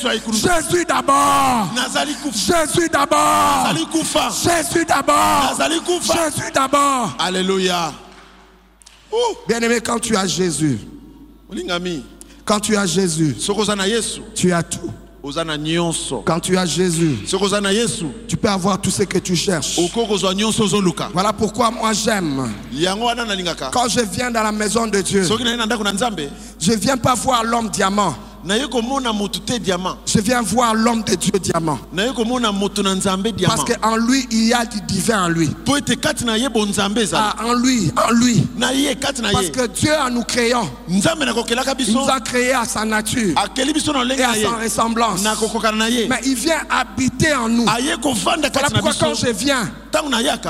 Jésus d'abord. Jésus d'abord. Jésus d'abord. Jésus d'abord. Alléluia. Bien-aimé, quand tu as Jésus, quand tu as Jésus, tu as tout. Quand tu as Jésus, tu peux avoir tout ce que tu cherches. Voilà pourquoi moi j'aime. Quand je viens dans la maison de Dieu, je ne viens pas voir l'homme diamant. Je viens voir l'homme de Dieu diamant. Parce qu'en lui, il y a du divin en lui. En lui. Parce que Dieu, en nous créant, il nous a créés à sa nature et à sa ressemblance. Mais il vient habiter en nous. Voilà pourquoi quand je viens,